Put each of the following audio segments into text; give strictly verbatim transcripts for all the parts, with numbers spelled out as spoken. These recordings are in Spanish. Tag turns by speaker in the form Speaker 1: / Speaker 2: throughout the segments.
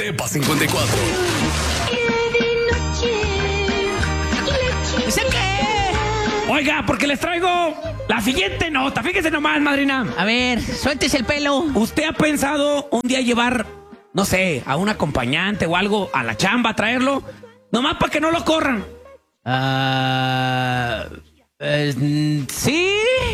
Speaker 1: Tepa cincuenta y cuatro.
Speaker 2: ¿Sé qué?
Speaker 3: Oiga, porque les traigo la siguiente nota. Fíjese nomás, madrina.
Speaker 2: A ver, suéltese el pelo.
Speaker 3: ¿Usted ha pensado un día llevar, no sé, a un acompañante o algo a la chamba, traerlo? Nomás para que no lo corran.
Speaker 2: Ah... Uh, ¿Sí?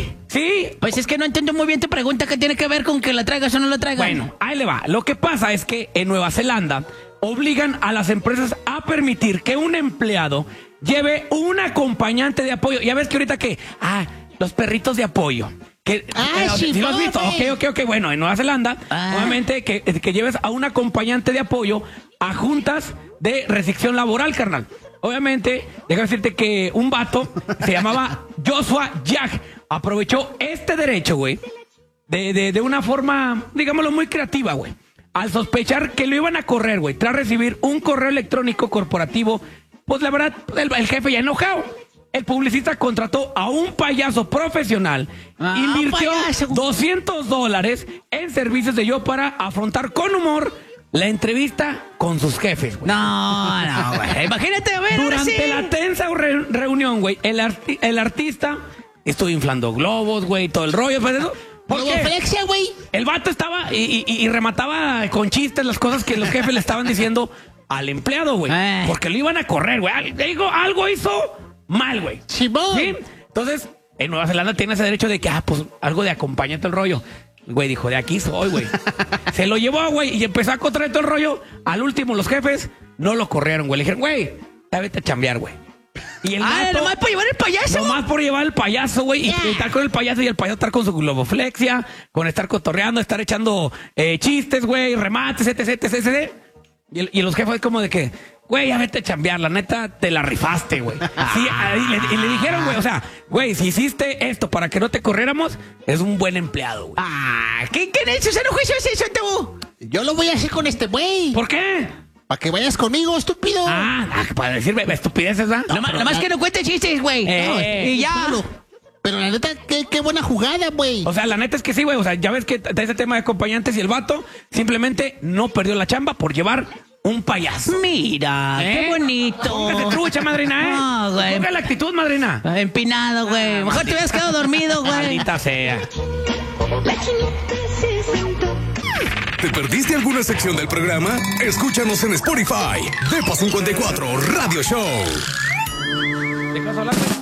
Speaker 3: ¿Sí?
Speaker 2: Pues es que no entiendo muy bien tu pregunta. ¿Qué tiene que ver con que la traigas o no la traigas?
Speaker 3: Bueno, ahí le va. Lo que pasa es que en Nueva Zelanda obligan a las empresas a permitir que un empleado lleve un acompañante de apoyo. Ya ves que ahorita que... Ah, los perritos de apoyo. Que,
Speaker 2: ah,
Speaker 3: eh,
Speaker 2: sí,
Speaker 3: ¿sí lo has visto? Ok, ok, ok. Bueno, en Nueva Zelanda, ah. obviamente, que, que lleves a un acompañante de apoyo a juntas de restricción laboral, carnal. Obviamente, déjame decirte que un vato se llamaba Joshua Jack aprovechó este derecho, güey, de, de, de una forma, digámoslo, muy creativa, güey. Al sospechar que lo iban a correr, güey, tras recibir un correo electrónico corporativo, pues la verdad, el, el jefe ya enojado. El publicista contrató a un payaso profesional, ah, invirtió payaso. doscientos dólares en servicios de yo para afrontar con humor la entrevista con sus jefes, güey.
Speaker 2: No, no, güey. Imagínate, a ver,
Speaker 3: durante
Speaker 2: sí.
Speaker 3: la tensa re reunión, güey, el, arti el artista estuvo inflando globos, güey, todo el rollo, pues eso.
Speaker 2: Globoflexia, güey.
Speaker 3: El vato estaba y, y, y remataba con chistes las cosas que los jefes le estaban diciendo al empleado, güey. Eh. Porque lo iban a correr, güey. Digo, algo hizo mal, güey.
Speaker 2: ¿Sí?
Speaker 3: Entonces, en Nueva Zelanda tiene ese derecho de que, ah, pues, algo de acompañante el rollo. Güey, dijo, de aquí soy, güey. Se lo llevó, güey, y empezó a contraer todo el rollo. Al último, los jefes no lo corrieron, güey. Le dijeron, güey, ya vete a chambear, güey.
Speaker 2: Y el ah, vato, nomás por llevar el payaso.
Speaker 3: Nomás por llevar el payaso, güey. Yeah. Y estar con el payaso y el payaso estar con su globoflexia, con estar cotorreando, estar echando eh, chistes, güey, remates, etc, etc, etc. Y, y los jefes como de que, güey, ya vete a chambear, la neta, te la rifaste, güey. Sí, y, le, y le dijeron, güey, o sea, güey, si hiciste esto para que no te corriéramos, es un buen empleado, güey.
Speaker 2: Ah, ¿qué querés? ¿Eso no juicio es eso, tú? Yo lo voy a hacer con este güey.
Speaker 3: ¿Por qué?
Speaker 2: Para que vayas conmigo, estúpido.
Speaker 3: Ah, para decirme estupideces, ¿verdad?
Speaker 2: No, no, Nomás no. que no cuente chistes, güey. Eh, no, y ya. Claro. Pero la neta, qué, qué buena jugada, güey.
Speaker 3: O sea, la neta es que sí, güey. O sea, ya ves que está ese tema de acompañantes y el vato simplemente no perdió la chamba por llevar un payaso.
Speaker 2: Mira, ¿eh? Qué bonito.
Speaker 3: Póngase trucha, madrina, ¿eh?
Speaker 2: No, güey.
Speaker 3: Ponga la actitud, madrina.
Speaker 2: Empinado, güey. Ah, Mejor te hubieras quedado dormido, güey.
Speaker 3: Maldita sea.
Speaker 1: ¿Te perdiste alguna sección del programa? Escúchanos en Spotify. Tepa cincuenta y cuatro Radio Show.
Speaker 3: ¿De qué vas a hablar, güey?